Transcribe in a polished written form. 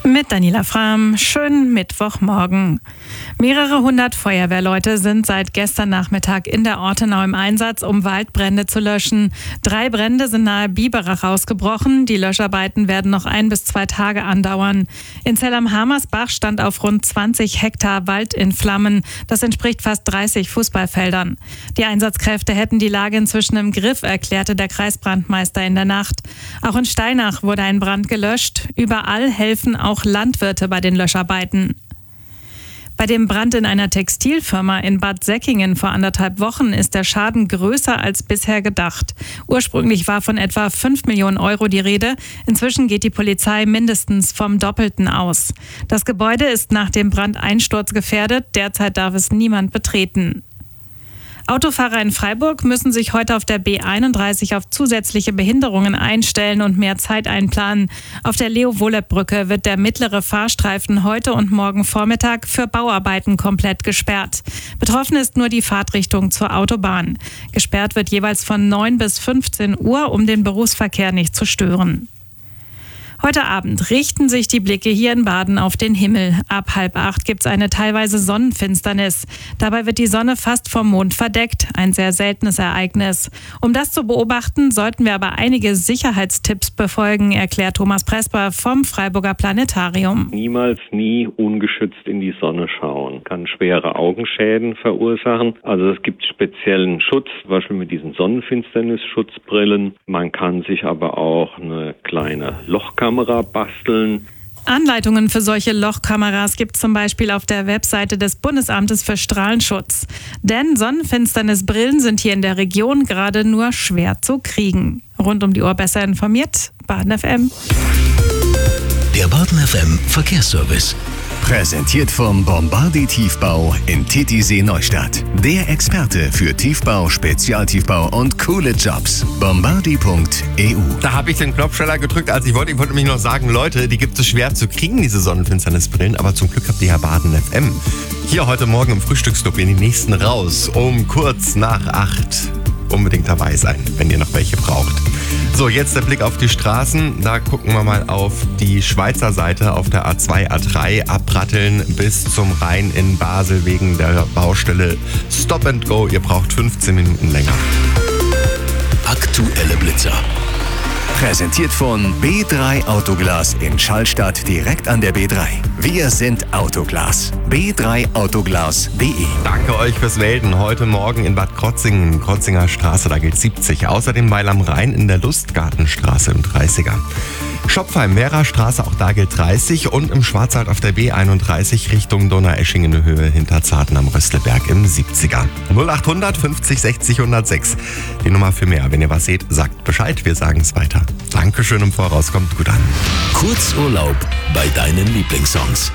Mit Daniela Frahm. Schönen Mittwochmorgen. Mehrere hundert Feuerwehrleute sind seit gestern Nachmittag in der Ortenau im Einsatz, um Waldbrände zu löschen. 3 Brände sind nahe Biberach ausgebrochen. Die Löscharbeiten werden noch 1 bis 2 Tage andauern. In Zell am Hamersbach stand auf rund 20 Hektar Wald in Flammen. Das entspricht fast 30 Fußballfeldern. Die Einsatzkräfte hätten die Lage inzwischen im Griff, erklärte der Kreisbrandmeister in der Nacht. Auch in Steinach wurde ein Brand gelöscht. Überall helfen auch Landwirte bei den Löscharbeiten. Bei dem Brand in einer Textilfirma in Bad Säckingen vor 1,5 Wochen ist der Schaden größer als bisher gedacht. Ursprünglich war von etwa 5 Millionen Euro die Rede. Inzwischen geht die Polizei mindestens vom Doppelten aus. Das Gebäude ist nach dem Brand einsturzgefährdet. Derzeit darf es niemand betreten. Autofahrer in Freiburg müssen sich heute auf der B31 auf zusätzliche Behinderungen einstellen und mehr Zeit einplanen. Auf der Leo-Wohleb-Brücke wird der mittlere Fahrstreifen heute und morgen Vormittag für Bauarbeiten komplett gesperrt. Betroffen ist nur die Fahrtrichtung zur Autobahn. Gesperrt wird jeweils von 9 bis 15 Uhr, um den Berufsverkehr nicht zu stören. Heute Abend richten sich die Blicke hier in Baden auf den Himmel. Ab 7:30 gibt es eine teilweise Sonnenfinsternis. Dabei wird die Sonne fast vom Mond verdeckt. Ein sehr seltenes Ereignis. Um das zu beobachten, sollten wir aber einige Sicherheitstipps befolgen, erklärt Thomas Presper vom Freiburger Planetarium. Niemals, nie ungeschützt in die Sonne schauen. Kann schwere Augenschäden verursachen. Also es gibt speziellen Schutz, zum Beispiel mit diesen Sonnenfinsternis-Schutzbrillen. Man kann sich aber auch eine kleine Lochkamera basteln. Anleitungen für solche Lochkameras gibt es zum Beispiel auf der Webseite des Bundesamtes für Strahlenschutz. Denn Sonnenfinsternisbrillen sind hier in der Region gerade nur schwer zu kriegen. Rund um die Uhr besser informiert, Baden FM. Der Baden FM Verkehrsservice. Präsentiert vom Bombardi Tiefbau in Titisee Neustadt. Der Experte für Tiefbau, Spezialtiefbau und coole Jobs. Bombardi.eu. Da habe ich den Knopfsteller gedrückt, als ich wollte nämlich noch sagen, Leute, die gibt es schwer zu kriegen, diese Sonnenfinsternisbrillen, aber zum Glück habt ihr ja Baden FM. Hier heute Morgen im Frühstücksclub in die nächsten raus, um kurz nach 8. Unbedingt dabei sein, wenn ihr noch welche braucht. So, jetzt der Blick auf die Straßen. Da gucken wir mal auf die Schweizer Seite auf der A2, A3. Abratteln bis zum Rhein in Basel wegen der Baustelle Stop and Go. Ihr braucht 15 Minuten länger. Aktuelle Blitzer. Präsentiert von B3 Autoglas in Schallstadt direkt an der B3. Wir sind Autoglas. B3autoglas.de. Danke euch fürs Melden. Heute Morgen in Bad Krotzingen, Krotzinger Straße, da gilt 70. Außerdem Weil am Rhein in der Lustgartenstraße im 30er. Schopfheim, Mehrer Straße, auch da gilt 30. Und im Schwarzwald auf der B31 Richtung Donaueschingen-Höhe hinter Zarten am Röstelberg im 70er. 0800 50 60 106. Die Nummer für mehr. Wenn ihr was seht, sagt Bescheid. Wir sagen es weiter. Dankeschön im Voraus. Kommt gut an. Kurzurlaub bei deinen Lieblingssongs.